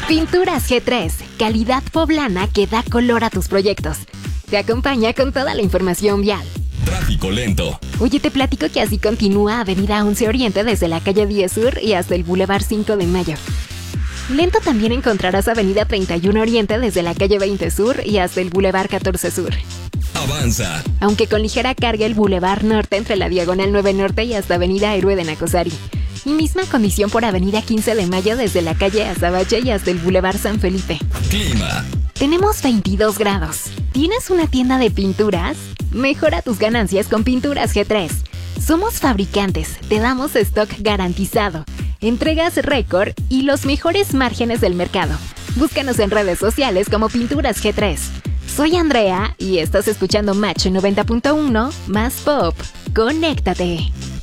Pinturas G3, calidad poblana que da color a tus proyectos. Te acompaña con toda la información vial. Tráfico lento. Oye, te platico que así continúa Avenida 11 Oriente desde la calle 10 Sur y hasta el Boulevard 5 de Mayo. Lento también encontrarás Avenida 31 Oriente desde la calle 20 Sur y hasta el Boulevard 14 Sur. Avanza. Aunque con ligera carga el Boulevard Norte entre la Diagonal 9 Norte y hasta Avenida Héroe de Nacosari. Y misma condición por Avenida 15 de Mayo desde la calle Azabache y hasta el Boulevard San Felipe. Clima. Tenemos 22 grados. ¿Tienes una tienda de pinturas? Mejora tus ganancias con Pinturas G3. Somos fabricantes, te damos stock garantizado, entregas récord y los mejores márgenes del mercado. Búscanos en redes sociales como Pinturas G3. Soy Andrea y estás escuchando Match 90.1 más Pop. ¡Conéctate!